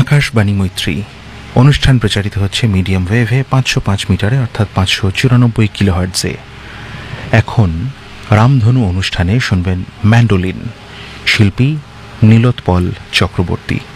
আকাশবাণী মৈত্রী অনুষ্ঠান প্রচারিত হচ্ছে মিডিয়াম ওয়েভে 505 মিটারে অর্থাৎ 594 কিলোহার্টজে। এখন রামধনু অনুষ্ঠানে শুনবেন ম্যান্ডোলিন, শিল্পী নীলোৎপল চক্রবর্তী।